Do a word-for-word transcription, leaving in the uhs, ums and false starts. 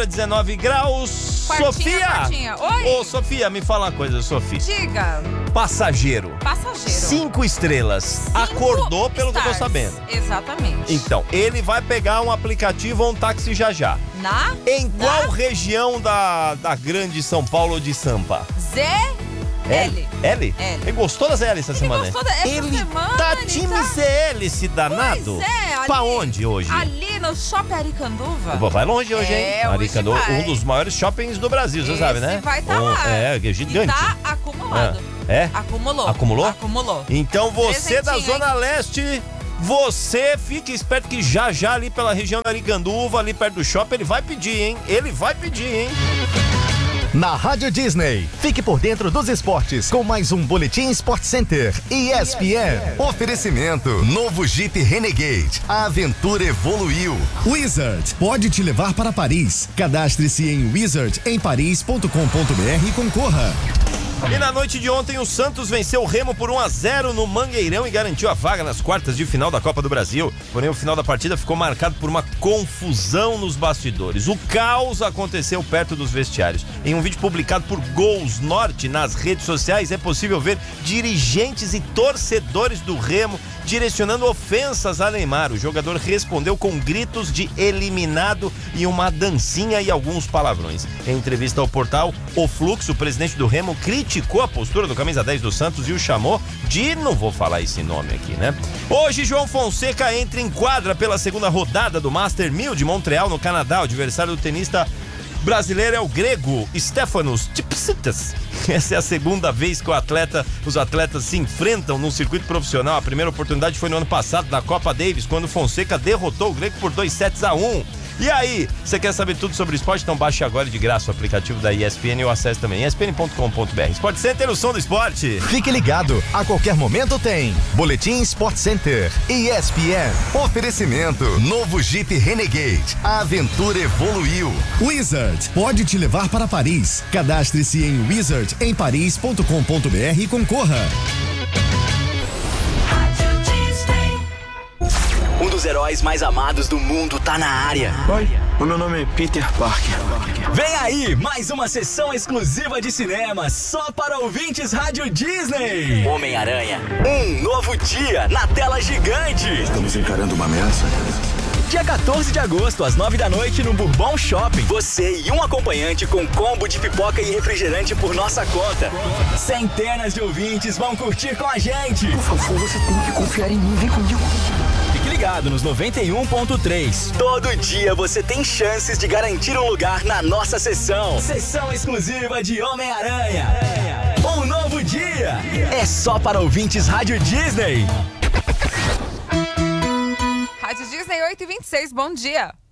temperatura dezenove graus. Quartinha, Sofia! quartinha. Oi! Ô, Sofia, me fala uma coisa, Sofia. Diga. Passageiro. Passageiro. Cinco estrelas. Cinco Acordou pelo stars. que eu tô sabendo. Exatamente. Então, ele vai pegar um aplicativo ou um táxi já já. Na? Em Na? qual região da, da grande São Paulo ou de Sampa? Z... L. L? L. Ele gostou da Z L essa Ele semana? gostou da- essa ele semana, tá ele time tá- Z L, esse danado. Pois é, ali, Pra onde hoje? Ali no Shopping Aricanduva. Pô, vai longe hoje, É, hein? hoje Aricanduva, vai. um dos maiores shoppings do Brasil, você Esse sabe, né? vai tá Um- lá. É, é gigante. E tá acumulado. Ah, é? Acumulou. Acumulou? Acumulou. Então você da Presentinho, Zona Leste, você fique esperto que já já ali pela região da Aricanduva, ali perto do shopping, ele vai pedir, hein? Ele vai pedir, hein? Na Rádio Disney, fique por dentro dos esportes com mais um Boletim Sport Center E S P N. Oferecimento, novo Jeep Renegade, a aventura evoluiu. Wizard pode te levar para Paris. Cadastre-se em wizard em paris ponto com ponto b r e concorra. E na noite de ontem, o Santos venceu o Remo por um a zero no Mangueirão e garantiu a vaga nas quartas de final da Copa do Brasil. Porém, o final da partida ficou marcado por uma confusão nos bastidores. O caos aconteceu perto dos vestiários. Em um vídeo publicado por Gols Norte nas redes sociais, é possível ver dirigentes e torcedores do Remo direcionando ofensas a Neymar. O jogador respondeu com gritos de eliminado e uma dancinha e alguns palavrões. Em entrevista ao portal O Fluxo, o presidente do Remo criticou a postura do camisa dez do Santos e o chamou de... não vou falar esse nome aqui, né? Hoje, João Fonseca entra em quadra pela segunda rodada do Master mil de Montreal, no Canadá. O adversário do tenista brasileiro é o grego Stefanos Tsitsipas. Essa é a segunda vez que o atleta, os atletas se enfrentam num circuito profissional. A primeira oportunidade foi no ano passado, na Copa Davis, quando Fonseca derrotou o grego por dois sets a um. E aí, você quer saber tudo sobre esporte? Então baixe agora de graça o aplicativo da E S P N ou acesse também E S P N ponto com ponto b r. Sport Center, o som do esporte. Fique ligado, a qualquer momento tem Boletim Sport Center E S P N. Oferecimento, novo Jeep Renegade, a aventura evoluiu. Wizard pode te levar para Paris. Cadastre-se em wizard em paris ponto com ponto b r e concorra. Um dos heróis mais amados do mundo tá na área. Oi, o meu nome é Peter Parker. Vem aí, mais uma sessão exclusiva de cinema só para ouvintes Rádio Disney. Homem-Aranha, um novo dia na tela gigante. Estamos encarando uma ameaça? Dia quatorze de agosto, às nove da noite, no Bourbon Shopping. Você e um acompanhante com combo de pipoca e refrigerante por nossa conta. Centenas de ouvintes vão curtir com a gente. Por favor, você tem que confiar em mim. Vem comigo. Fique ligado nos noventa e um ponto três. Todo dia você tem chances de garantir um lugar na nossa sessão. Sessão exclusiva de Homem-Aranha. Um novo dia. É só para ouvintes Rádio Disney. Rádio Disney oito e vinte e seis, bom dia.